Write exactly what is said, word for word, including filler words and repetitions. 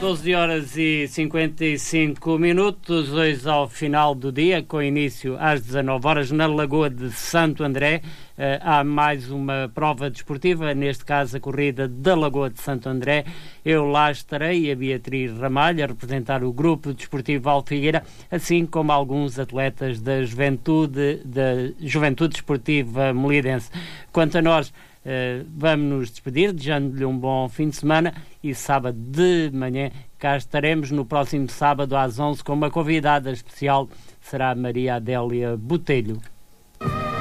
doze horas e cinquenta e cinco minutos, hoje ao final do dia, com início às dezanove horas, na Lagoa de Santo André. Uh, há mais uma prova desportiva, neste caso a corrida da Lagoa de Santo André. Eu lá estarei, a Beatriz Ramalho, a representar o Grupo Desportivo Alfigueira, assim como alguns atletas da Juventude, da Juventude Desportiva Molidense. Quanto a nós, uh, vamos nos despedir, desejando-lhe um bom fim de semana, e sábado de manhã cá estaremos, no próximo sábado às onze, com uma convidada especial, será Maria Adélia Botelho.